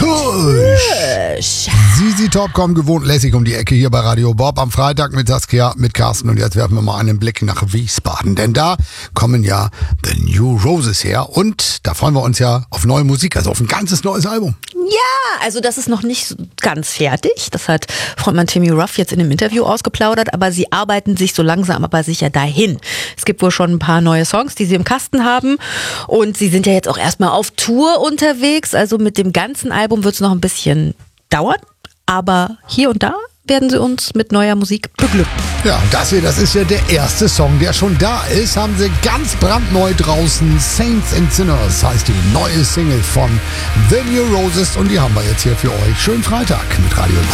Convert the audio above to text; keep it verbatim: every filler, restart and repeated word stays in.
Kusch. Sisi Top kommt gewohnt lässig um die Ecke hier bei Radio Bob am Freitag mit Saskia, mit Carsten. Und jetzt werfen wir mal einen Blick nach Wiesbaden. Denn da kommen ja The New Roses her. Und da freuen wir uns ja auf neue Musik, also auf ein ganzes neues Album. Ja, also das ist noch nicht ganz fertig. Das hat Frontmann Timmy Ruff jetzt in einem Interview ausgeplaudert. Aber sie arbeiten sich so langsam aber sicher dahin. Es gibt wohl schon ein paar neue Songs, die sie im Kasten haben. Und sie sind ja jetzt auch erstmal auf Tour unterwegs. Also mit dem ganzen Album wird es noch ein bisschen dauern. Aber hier und da werden sie uns mit neuer Musik beglücken. Ja, das hier, das ist ja der erste Song, der schon da ist. Haben sie ganz brandneu draußen. Saints and Sinners heißt die neue Single von The New Roses. Und die haben wir jetzt hier für euch. Schönen Freitag mit Radio Bob.